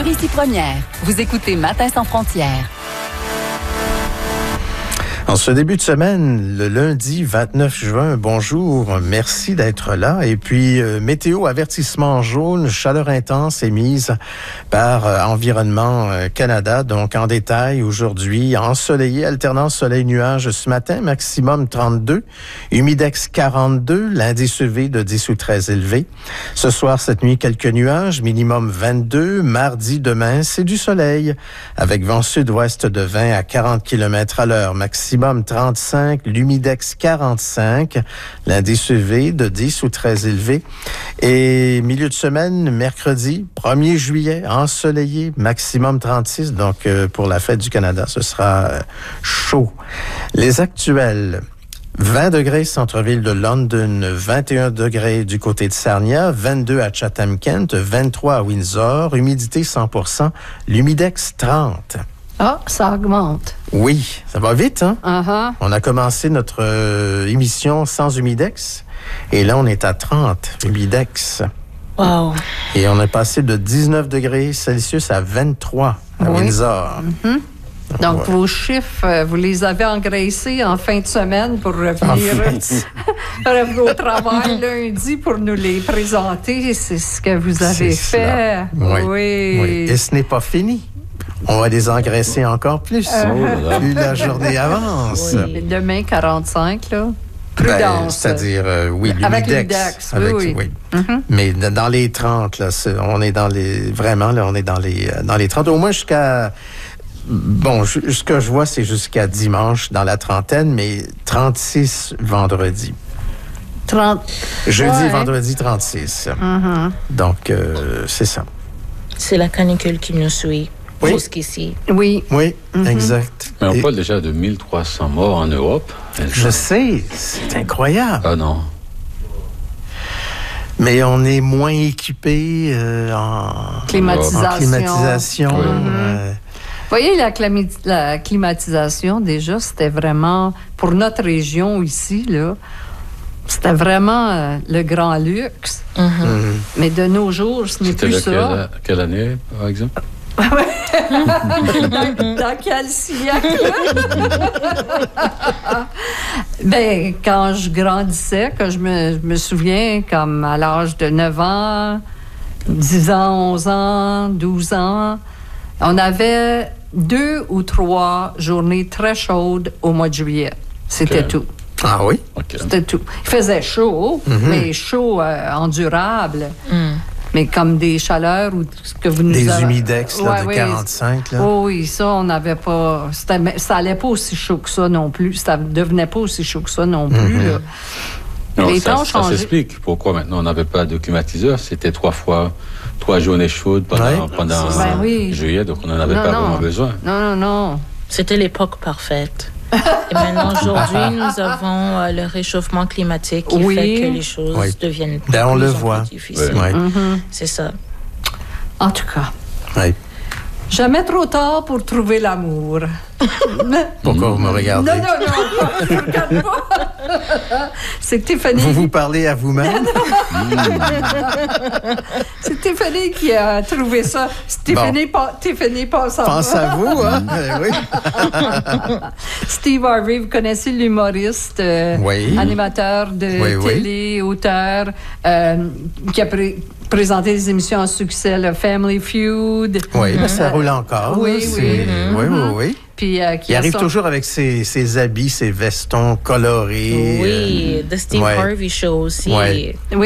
Ici Première. Vous écoutez Matin sans frontières. En ce début de semaine, le lundi 29 juin, bonjour, merci d'être là. Et puis, météo avertissement jaune, chaleur intense émise par Environnement Canada. Donc, en détail, aujourd'hui, ensoleillé, alternance soleil-nuage ce matin, maximum 32, humidex 42, l'indice UV de 10 ou 13 élevé. Ce soir, cette nuit, quelques nuages, minimum 22. Mardi, demain, c'est du soleil, avec vent sud-ouest de 20 à 40 km à l'heure, maximum 35, l'humidex 45, l'indice UV de 10 ou 13 élevé. Et milieu de semaine, mercredi, 1er juillet, ensoleillé, maximum 36. Donc, pour la fête du Canada, ce sera chaud. Les actuels. 20 degrés centre-ville de London, 21 degrés du côté de Sarnia, 22 à Chatham-Kent, 23 à Windsor, humidité 100%, l'humidex 30. Ah, ça augmente. Oui, ça va vite, hein? Uh-huh. On a commencé notre émission sans humidex et là, on est à 30 humidex. Wow. Et on est passé de 19 degrés Celsius à 23 à Windsor. Mm-hmm. Donc, vos chiffres, vous les avez engraissés en fin de semaine pour revenir au travail lundi pour nous les présenter. C'est ce que vous avez fait. Oui. Et ce n'est pas fini. On va les engraisser encore plus. Plus la journée avance. Oui. Demain, 45, là. Prudence. C'est-à-dire, l'humidex. Avec l'humidex, oui. Mm-hmm. Mais dans les 30, là, on est dans les... Vraiment, là, on est dans les 30. Au moins jusqu'à... Bon, ce que je vois, c'est jusqu'à dimanche dans la trentaine, mais 36 vendredi. 30. Jeudi et vendredi, 36. Mm-hmm. Donc, c'est ça. C'est la canicule qui nous suit. Oui. Jusqu'ici. Oui. Oui, exact. Mais on parle déjà de 1300 morts en Europe. Je sais, c'est incroyable. Ah non. Mais on est moins équipés en climatisation. Oui. Vous voyez, la climatisation, déjà, c'était vraiment, pour notre région ici, là, c'était vraiment le grand luxe. Mais de nos jours, ce n'est plus ça. Quelle année, par exemple? dans quel siècle? Ben, quand je grandissais, quand je me souviens, comme à l'âge de 9 ans, 10 ans, 11 ans, 12 ans, on avait 2 ou 3 journées très chaudes au mois de juillet. C'était tout. Ah oui? Okay. C'était tout. Il faisait chaud, mais chaud endurable. Mais comme des chaleurs ou ce que vous nous des avez... humidex là, de 45. Là. Oui, ça, on n'avait pas... Ça allait pas aussi chaud que ça non plus. Ça devenait pas aussi chaud que ça non plus. Là. Non, les temps ont ça changé. s'explique pourquoi maintenant on n'avait pas de climatiseur. C'était 3 journées chaudes pendant juillet, donc on n'en avait pas vraiment besoin. Non. C'était l'époque parfaite. Et maintenant, aujourd'hui, nous avons le réchauffement climatique qui fait que les choses deviennent plus on le voit. difficiles. C'est ça. En tout cas, Jamais trop tard pour trouver l'amour. Pourquoi vous me regardez? Non, je ne regarde pas. C'est Tiffany. Vous parlez à vous-même? C'est Tiffany qui a trouvé ça. Tiffany pense à moi. Pense à vous, hein? Oui. Steve Harvey, vous connaissez l'humoriste, animateur de télé, auteur, qui a présenté des émissions à succès, le Family Feud. Oui, mais ça roule encore. Oui. Puis, il arrive toujours avec ses habits, ses vestons colorés. Oui, The Steve Harvey Show aussi. Oui.